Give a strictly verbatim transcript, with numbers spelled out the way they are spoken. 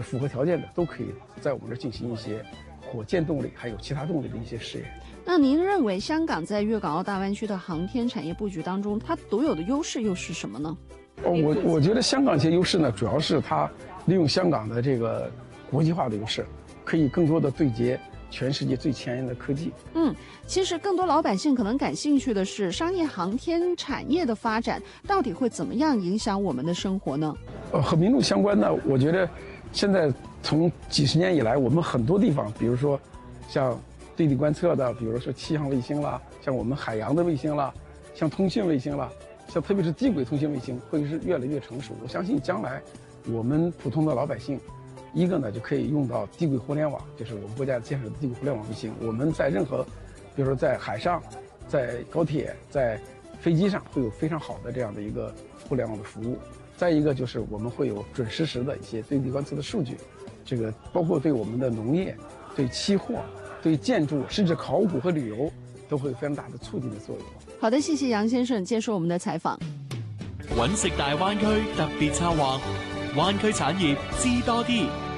是符合条件的，都可以在我们这儿进行一些火箭动力还有其他动力的一些试验。 那您认为香港在粤港澳大湾区的航天产业布局当中，它独有的优势又是什么呢？ 哦，我我觉得香港一些优势呢，主要是它利用香港的这个国际化的优势，可以更多的对接全世界最前沿的科技。 嗯，其实更多老百姓可能感兴趣的是，商业航天产业的发展到底会怎么样影响我们的生活呢？ 呃，和民众相关的，我觉得现在从几十年以来，我们很多地方，比如说像对地观测的，比如说气象卫星啦，像我们海洋的卫星啦，像通信卫星啦，像特别是低轨通信卫星，会是越来越成熟。我相信将来我们普通的老百姓，一个呢就可以用到低轨互联网，就是我们国家建设的低轨互联网卫星。我们在任何，比如说在海上、在高铁、在飞机上，会有非常好的这样的一个互联网的服务。再一个就是我们会有准实时的一些对地观测的数据，这个包括对我们的农业、对期货、对建筑，甚至考古和旅游，都会有非常大的促进的作用。 好的，谢谢杨先生接受我们的采訪。 揾食大灣區特別策劃，灣區產業知多啲。